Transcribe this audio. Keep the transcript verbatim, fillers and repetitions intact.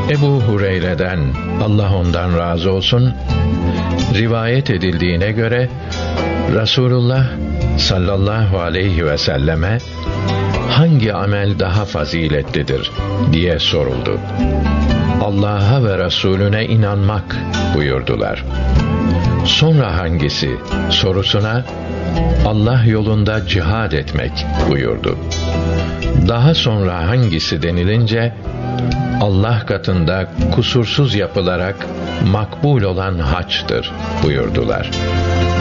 Ebu Hureyre'den, Allah ondan razı olsun, rivayet edildiğine göre Resulullah sallallahu aleyhi ve selleme hangi amel daha faziletlidir diye soruldu. Allah'a ve Resulüne inanmak buyurdular. Sonra hangisi sorusuna Allah yolunda cihad etmek buyurdu. Daha sonra hangisi denilince Allah katında kusursuz yapılarak makbul olan haçtır buyurdular.